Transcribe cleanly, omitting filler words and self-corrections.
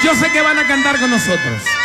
yo sé que van a cantar con nosotros.